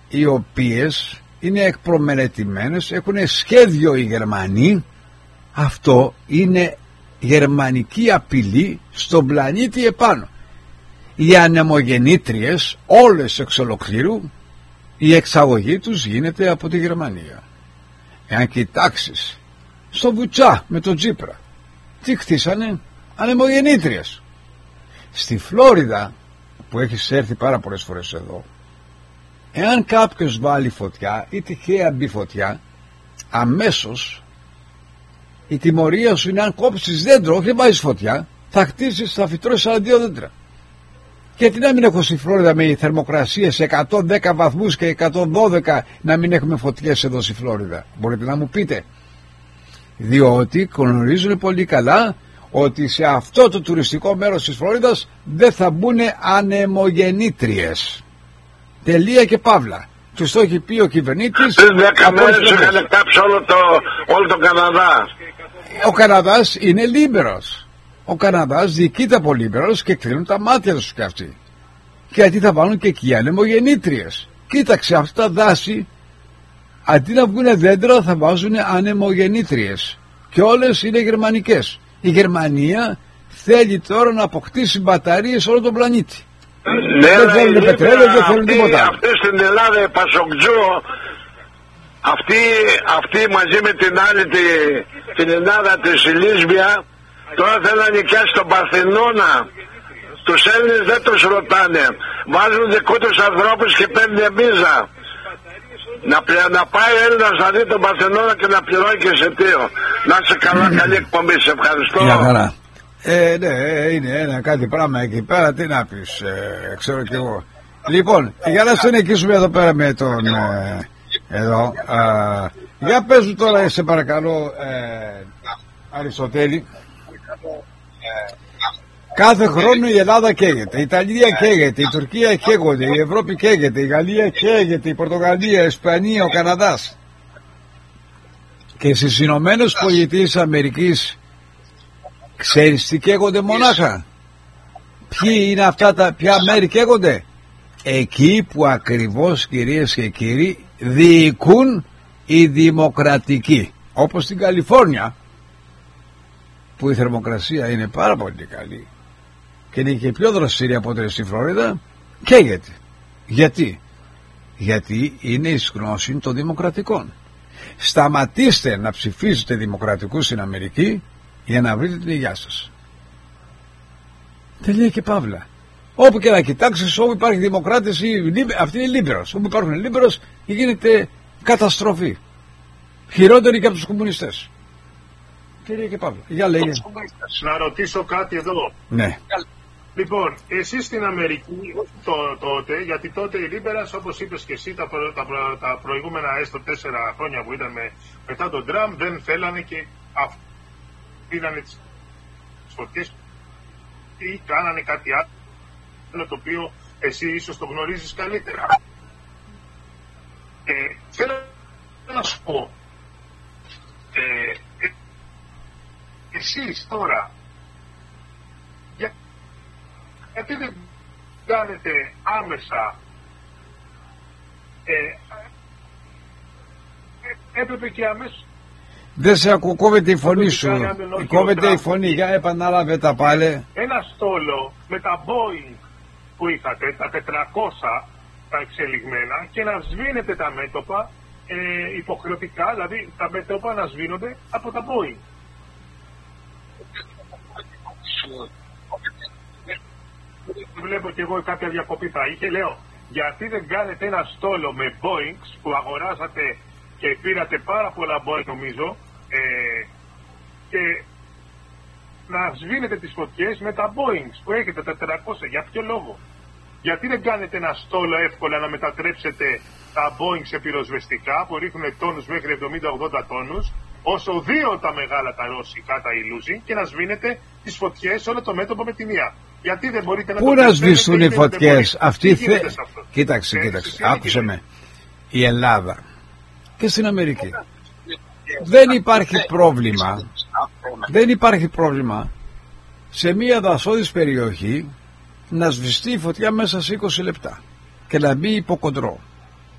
οι οποίες είναι εκπρομελετημένες, έχουν σχέδιο οι Γερμανοί. Αυτό είναι γερμανική απειλή στον πλανήτη επάνω. Οι ανεμογεννήτριες όλες εξ ολοκλήρου, η εξαγωγή τους γίνεται από τη Γερμανία. Εάν κοιτάξεις στο Βουτσά με τον Τσίπρα, τι χτίσανε? Ανεμογεννήτριες. Στη Φλόριδα, που έχεις έρθει πάρα πολλές φορές εδώ, εάν κάποιος βάλει φωτιά ή τυχαία μπει φωτιά, αμέσως η τιμωρία σου είναι αν κόψεις δέντρο, όχι βάζεις φωτιά, θα χτίσεις, θα φυτρώσεις άλλα 2 δέντρα. Γιατί να μην έχω στη Φλόριδα με θερμοκρασίες 110 βαθμούς και 112 να μην έχουμε φωτιές εδώ στη Φλόριδα? Μπορείτε να μου πείτε? Διότι γνωρίζουν πολύ καλά ότι σε αυτό το τουριστικό μέρος της Φλόριδας δεν θα μπουν ανεμογεννήτριες. Τελεία και παύλα. Τους το έχει πει ο κυβερνήτης. Πριν 10 μέρες είχαν κάψει όλο τον Καναδά. Ο Καναδάς είναι λίμπερος. Ο Καναδάς διοικείται από λίμπερος και κλείνουν τα μάτια τους και αυτοί. Και γιατί θα βάλουν και εκεί ανεμογεννήτριες? Κοίταξε, αυτά τα δάση αντί να βγουν δέντρα θα βάζουν ανεμογεννήτριες. Και όλες είναι γερμανικές. Η Γερμανία θέλει τώρα να αποκτήσει μπαταρίες σε όλο τον πλανήτη. Ναι, δεν θέλουν πετρέλαιο, δεν θέλουν τίποτα. Αυτή στην Ελλάδα η Πασοκτζού, αυτή μαζί με την άλλη την Ελλάδα της Λίσβια, τώρα θέλουν να νοικιάσει τον Παρθενώνα. Τους Έλληνες δεν τους ρωτάνε. Βάζουν δικού τους ανθρώπους και παίρνουν μίζα. Να πάει ο Έλληνας να δει τον Παρθενώνα και να πληρώνει και εισιτήριο. Να είσαι καλά, καλή εκπομπή. Σε ευχαριστώ. Για χαρά. Ναι, είναι ένα κάτι πράγμα εκεί πέρα, τι να πεις, ξέρω κι εγώ. Λοιπόν, για να συνεχίσουμε εδώ πέρα με τον εδώ. Για πες μου τώρα, σε παρακαλώ, Αριστοτέλη. Κάθε χρόνο η Ελλάδα καίγεται, η Ιταλία καίγεται, η Τουρκία καίγονται, η Ευρώπη καίγεται, η Γαλλία καίγεται, η Πορτογαλία, η Ισπανία, ο Καναδάς. Και στις Ηνωμένες Πολιτείες Αμερικής ξέρεις τι καίγονται μονάχα? Ποιοι είναι αυτά ποια μέρη καίγονται? Εκεί που ακριβώς, κυρίες και κύριοι, διοικούν οι δημοκρατικοί. Όπως στην Καλιφόρνια, που η θερμοκρασία είναι πάρα πολύ καλή και είναι και πιο δραστηρή από ό,τι στη Φλόριδα, καίγεται. Γιατί? Γιατί είναι εις γνώση των δημοκρατικών. Σταματήστε να ψηφίζετε δημοκρατικούς στην Αμερική για να βρείτε την υγεία σας. Τελεία και παύλα. Όπου και να κοιτάξεις, όπου υπάρχει δημοκράτες, αυτή είναι λίμπερος. Όπου υπάρχουν λίμπερος γίνεται καταστροφή. Χειρότερη και από τους κομμουνιστές. Τελεία και παύλα. Για λέγε. Να ρωτήσω κάτι εδώ. Ναι. Λοιπόν, εσείς στην Αμερική, τότε, γιατί τότε οι Λίμπερας, όπως είπες και εσύ, τα προηγούμενα έστω 4 χρόνια που ήταν μετά τον Τραμπ, δεν θέλανε και πήρανε τις φωτιές ή κάνανε κάτι άλλο το οποίο εσύ ίσως το γνωρίζεις καλύτερα. Θέλω να σου πω, εσείς τώρα γιατί δεν κάνετε άμεσα, έπρεπε και αμέσως. Δεν σε ακούω, κόβεται η φωνή σου. Κόβεται η φωνή, για επανάλαβε τα πάλι. Ένα στόλο με τα Boeing που είχατε, τα 400 τα εξελιγμένα, και να σβήνετε τα μέτωπα υποχρεωτικά, δηλαδή τα μέτωπα να σβήνονται από τα Boeing. Βλέπω και εγώ κάποια διακοπή θα είχε, λέω, γιατί δεν κάνετε ένα στόλο με Boeing που αγοράσατε και πήρατε πάρα πολλά Boeing νομίζω, και να σβήνετε τις φωτιές με τα Boeing που έχετε τα 400. Για ποιο λόγο? Γιατί δεν κάνετε ένα στόλο εύκολα να μετατρέψετε τα Boeing σε πυροσβεστικά που ρίχνουν τόνους μέχρι 70-80 τόνους, όσο 2 τα μεγάλα τα ρωσικά τα Illusion, και να σβήνετε τις φωτιές όλο το μέτωπο με τη μία? Γιατί δεν μπορείτε να... Πού να σβήσουν οι φωτιές? Κοίταξε, άκουσε με. Η Ελλάδα και στην Αμερική δεν υπάρχει πρόβλημα σε μια δασόδης περιοχή να σβηστεί η φωτιά μέσα σε 20 λεπτά και να μπει υποκοντρό.